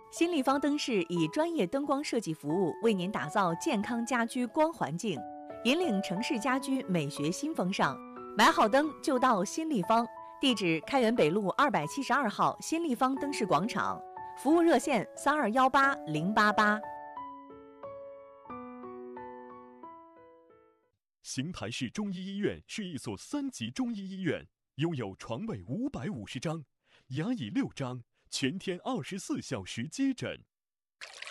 新立方灯饰以专业灯光设计服务为您打造健康家居光环境，引领城市家居美学新风尚。买好灯就到新立方，地址开元北路272号新立方灯饰广场，服务热线3218-088。 邢台市中医医院是一所3级中医医院，拥有床位550张，牙椅6张，全天24小时接诊。